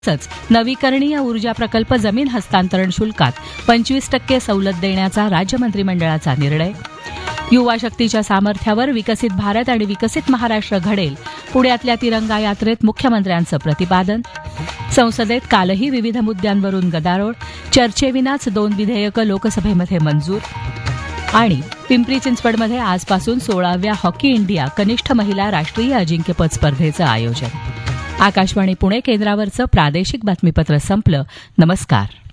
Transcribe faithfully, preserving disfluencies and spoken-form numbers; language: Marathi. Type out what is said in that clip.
तसंच नवीकरणीय ऊर्जा प्रकल्प जमीन हस्तांतरण शुल्कात पंचवीस टक्के सवलत देण्याचा राज्य मंत्रिमंडळाचा निर्णय. युवा शक्तीच्या सामर्थ्यावर विकसित भारत आणि विकसित महाराष्ट्र घडेल, पुण्यातल्या तिरंगा यात्रेत मुख्यमंत्र्यांचं प्रतिपादन. संसदेत कालही विविध मुद्द्यांवरून गदारोळ, चर्चेविनाच दोन विधेयकं लोकसभेमध्ये मंजूर. आणि पिंपरी चिंचवडमध्ये आजपासून सोळाव्या हॉकी इंडिया कनिष्ठ महिला राष्ट्रीय अजिंक्यपद स्पर्धेचं आयोजन. आकाशवाणी पुणे केंद्रावरचं प्रादेशिक बातमीपत्र संपलं. नमस्कार.